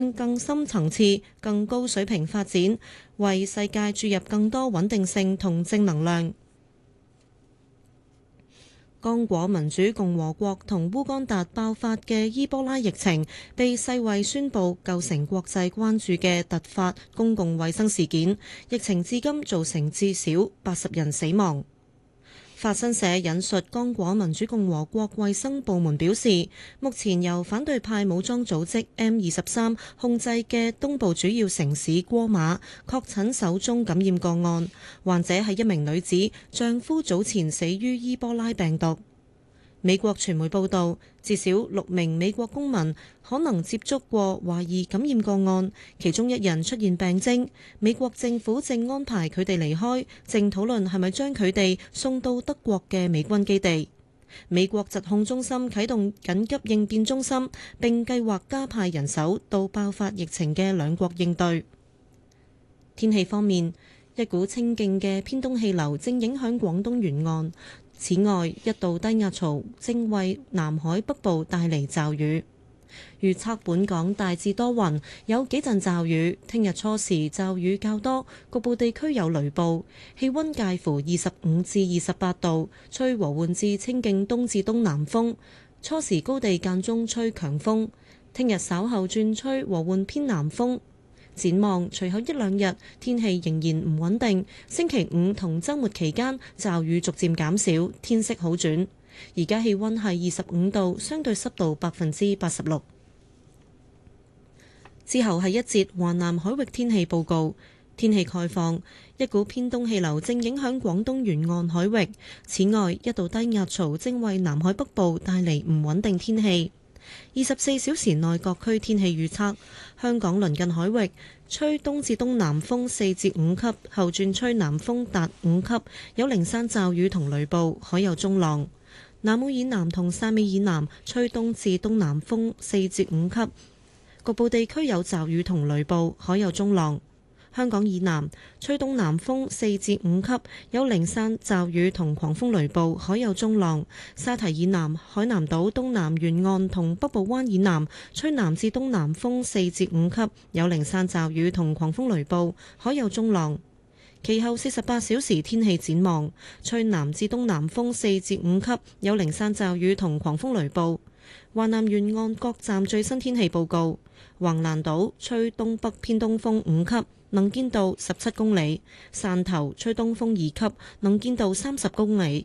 更深層次、更高水平發展，為世界注入更多穩定性同正能量。剛果民主共和國同烏干達爆發嘅伊波拉疫情，被世衛宣布構成國際關注嘅突發公共衛生事件。疫情至今造成至少80人死亡。法新社引述剛果民主共和國衛生部門表示，目前由反對派武裝組織 M23控制嘅東部主要城市戈馬確診首宗感染個案，患者係一名女子，丈夫早前死於伊波拉病毒。美國傳媒報道，至少6名美國公民可能接觸過懷疑感染個案，其中1人出現病徵。美國政府正安排佢哋離開，正討論係咪將佢哋送到德國嘅美軍基地。美國疾控中心啟動緊急應變中心，並計劃加派人手到爆發疫情嘅兩國應對。天氣方面，一股清勁嘅偏東氣流正影響廣東沿岸。此外，一道低壓槽正為南海北部帶嚟驟雨。預測本港大致多雲，有幾陣驟雨。聽日初時驟雨較多，局部地區有雷暴。氣溫介乎25至28度，吹和緩至清勁東至東南風。初時高地間中吹強風。聽日稍後轉吹和緩偏南風。展望隨後一兩日天氣仍然唔穩定，星期五同週末期間驟雨逐漸減少，天色好轉。而家氣溫係25度，相對濕度86%。之後係一節華南海域天氣報告。天氣概況，一股偏東氣流正影響廣東沿岸海域，此外一道低壓槽正為南海北部帶嚟唔穩定天氣。24小時內各區天氣預測：香港鄰近海域吹東至東南風4至5級，後轉吹南風達5級，有零散驟雨同雷暴，海有中浪。南澳以南同汕尾以南吹東至東南風4至5級，局部地區有驟雨同雷暴，海有中浪。香港以南吹東南風4至5級，有零散驟雨同狂風雷暴，海有中浪。沙堤以南、海南島東南沿岸同北部灣以南吹南至東南風4至5級，有零散驟雨同狂風雷暴，海有中浪。其後48小時天氣展望，吹南至東南風4至5級，有零散驟雨同狂風雷暴。華南沿岸各站最新天氣報告：橫瀾島吹東北偏東風5級，能見度17公里；汕頭吹東風2級，能見度30公里；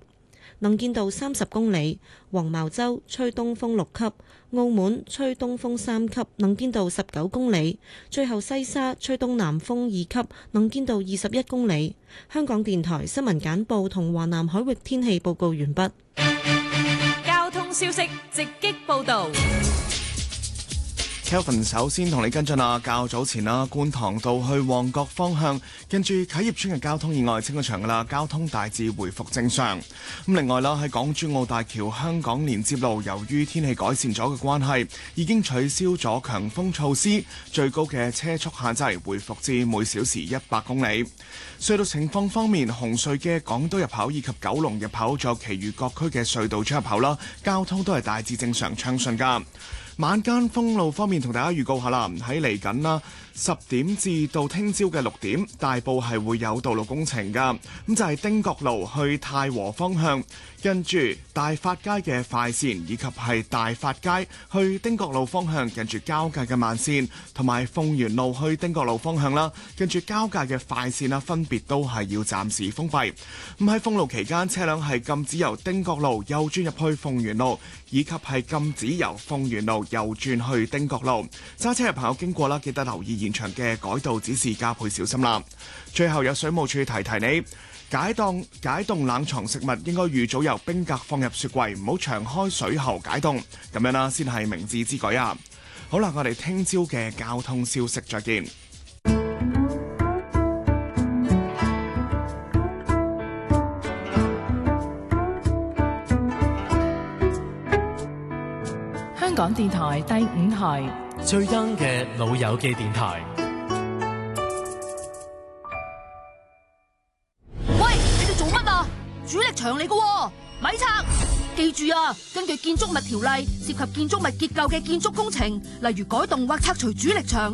黃茅洲吹東風6級；澳門吹東風3級，能見度19公里；最後西沙吹東南風2級，能見度21公里。香港電台新聞簡報同華南海域天氣報告完畢。 交通消息直擊報導。 Kelvin 首先同你跟進啊，較早前啦，觀塘道去旺角方向，跟住啟業邨嘅交通意外清咗場噶啦，交通大致回復正常。咁另外啦，喺港珠澳大橋香港連接路，由於天氣改善咗嘅關係，已經取消咗強風措施，最高嘅車速限制回復至每小時100公里。隧道情況方面，紅隧嘅港島入口以及九龍入口，仲有其餘各區嘅隧道出入口啦，交通都係大致正常暢順噶。晚間封路方面，同大家預告下啦，喺嚟緊啦10點至到聽朝嘅6點，大埔係會有道路工程㗎。咁就係汀角路去太和方向，跟住大發街嘅快線，以及係大發街去汀角路方向，跟住交界嘅慢線，同埋鳳園路去汀角路方向啦，跟住交界嘅快線啦，分別都係要暫時封閉。咁喺封路期間，車輛係禁止由汀角路右轉入去鳳園路，以及係禁止由鳳園路右轉去汀角路。揸車嘅朋友經過啦，記得留意現場嘅改道指示，加倍小心啦。最後有水務署提提你，解凍冷藏食物應該預早由冰格放入雪櫃，唔好長開水喉解凍，咁樣啦先係明智之舉啊。好啦，我哋聽朝嘅交通消息再見。 香港電台第5台最 young 嘅老友記電台。 喂，你哋做乜啊？主力場嚟㗎喎，咪拆！ 記住啊，根據建築物條例，涉及建築物結構嘅建築工程，例如改動或拆除主力牆、